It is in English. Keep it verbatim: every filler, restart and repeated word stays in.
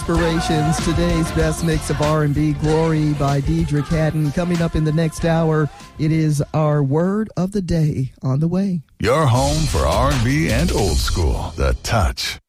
Inspirations, today's best mix of R and B, Glory by Deidre Haddon. Coming up in the next hour, it is our word of the day on the way. Your home for R and B and old school, The Touch.